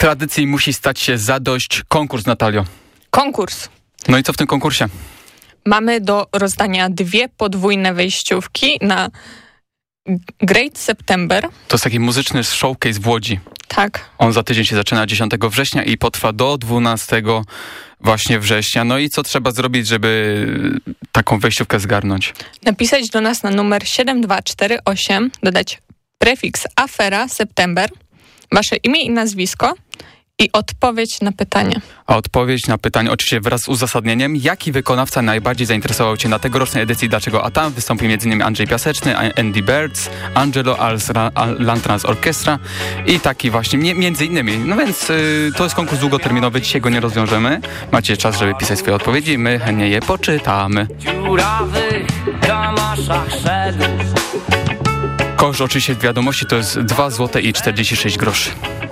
Tradycji musi stać się zadość. Konkurs, Natalio. Konkurs. No i co w tym konkursie? Mamy do rozdania 2 podwójne wejściówki na Great September. To jest taki muzyczny showcase w Łodzi. Tak. On za tydzień się zaczyna 10 września i potrwa do 12 właśnie września. No i co trzeba zrobić, żeby taką wejściówkę zgarnąć? Napisać do nas na numer 7248, dodać prefiks afera september, wasze imię i nazwisko i odpowiedź na pytanie. A odpowiedź na pytanie oczywiście wraz z uzasadnieniem, jaki wykonawca najbardziej zainteresował Cię na tegorocznej edycji Dlaczego A tam? Wystąpił m.in. Andrzej Piaseczny, Andy Birds, Angelo Lantrans Orchestra i taki właśnie, między innymi. No więc to jest konkurs długoterminowy, dzisiaj go nie rozwiążemy. Macie czas, żeby pisać swoje odpowiedzi, my chętnie je poczytamy. Koszt oczywiście w wiadomości to jest 2 zł i 46 groszy.